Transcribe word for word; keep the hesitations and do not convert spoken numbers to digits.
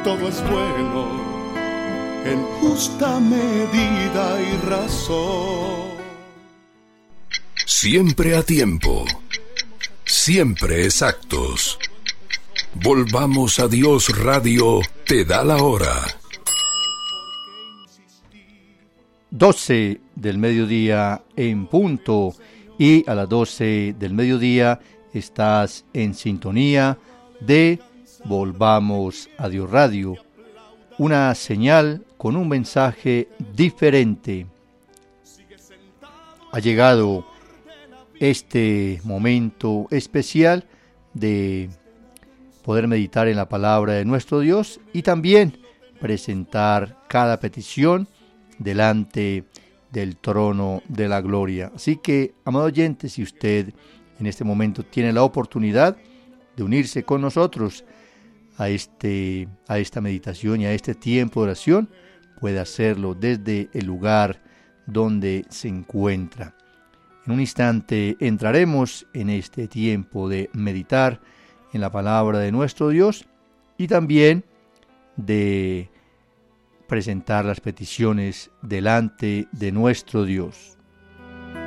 todo es bueno, en justa medida y razón. Siempre a tiempo, siempre exactos. Volvamos a Dios Radio, te da la hora. doce del mediodía en punto, y a las doce del mediodía estás en sintonía de Volvamos a Dios Radio, una señal con un mensaje diferente. Ha llegado este momento especial de poder meditar en la palabra de nuestro Dios y también presentar cada petición delante del trono de la gloria. Así que, amado oyente, si usted en este momento tiene la oportunidad de unirse con nosotros a, este, a esta meditación y a este tiempo de oración, puede hacerlo desde el lugar donde se encuentra. En un instante entraremos en este tiempo de meditar en la palabra de nuestro Dios y también de presentar las peticiones delante de nuestro Dios.